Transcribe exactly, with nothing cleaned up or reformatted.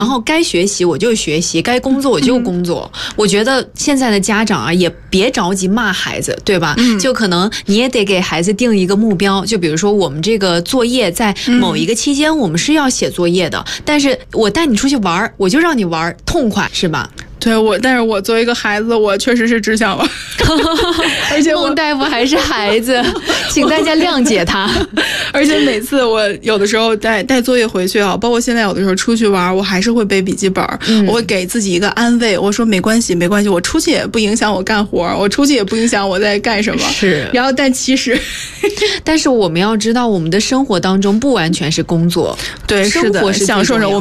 然后该学习我就学习，该工作我就工作。嗯、我觉得现在的家长啊，也别着急骂孩子，对吧？嗯、就可能你也得给孩子定一个目标，就比如说我们这个作业在某一个期间我们是要写作业的，嗯、但是我带你出去玩，我就让你玩痛快，是吧？ 对我，但是我作为一个孩子，我确实是只想玩，而且孟大夫还是孩子，请大家谅解他。 而且每次我有的时候带带作业回去啊，包括现在有的时候出去玩，我还是会背笔记本，嗯、我会给自己一个安慰，我说没关系，没关系，我出去也不影响我干活，我出去也不影响我在干什么。 是， 然后但其实， 但是我们要知道，我们的生活当中不完全是工作， 对，是的，享受着我。